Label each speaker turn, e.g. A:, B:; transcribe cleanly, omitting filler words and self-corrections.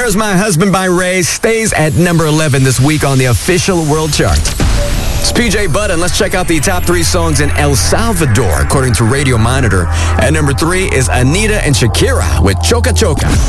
A: Where's My Husband by Ray stays at number 11 this week on the official world chart. It's PJ Butt, and let's check out the top 3 songs in El Salvador, according to Radio Monitor. At number 3 is Anita and Shakira with Choca Choca.